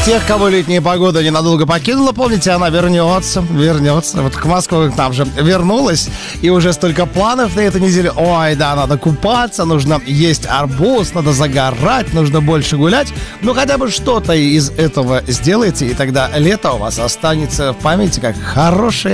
Тех, кого летняя погода ненадолго покинула, помните, она вернется. Вот к Москве к нам же вернулась. И уже столько планов на эту неделю. Ой, да, надо купаться, нужно есть арбуз, надо загорать, нужно больше гулять. Ну, хотя бы что-то из этого сделайте, и тогда лето у вас останется в памяти как хорошее